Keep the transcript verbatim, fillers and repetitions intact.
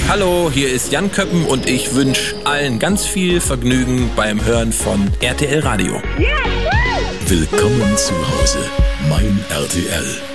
Hallo, hier ist Jan Köppen und ich wünsche allen ganz viel Vergnügen beim Hören von R T L Radio. Willkommen zu Hause, mein R T L.